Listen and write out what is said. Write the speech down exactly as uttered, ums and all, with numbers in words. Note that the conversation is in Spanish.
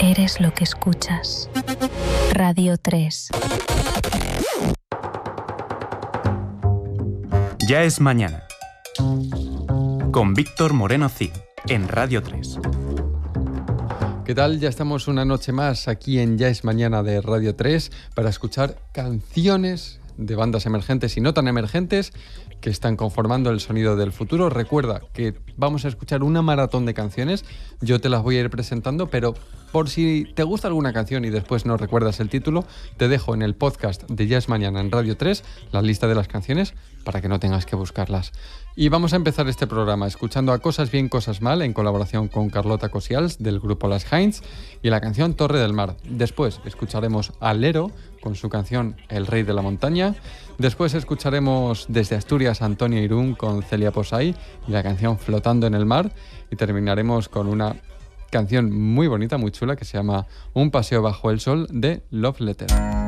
Eres lo que escuchas. Radio tres. Ya es mañana. Con Víctor Moreno Cid, en Radio tres. ¿Qué tal? Ya estamos una noche más aquí en Ya es Mañana de Radio tres para escuchar canciones de bandas emergentes y no tan emergentes que están conformando el sonido del futuro. Recuerda que vamos a escuchar una maratón de canciones, yo te las voy a ir presentando, pero por si te gusta alguna canción y después no recuerdas el título, te dejo en el podcast de Ya es Mañana en Radio tres la lista de las canciones para que no tengas que buscarlas. Y vamos a empezar este programa escuchando a Cosas Bien, Cosas Mal en colaboración con Carlota Cosials del grupo Las Heinz y la canción Torre del Mar. Después escucharemos a Lero con su canción El Rey de la Montaña. Después escucharemos desde Asturias a Antonio Irún con Celia Posay y la canción Flotando en el Mar. Y terminaremos con una canción muy bonita, muy chula, que se llama Un paseo bajo el sol de Love Letter.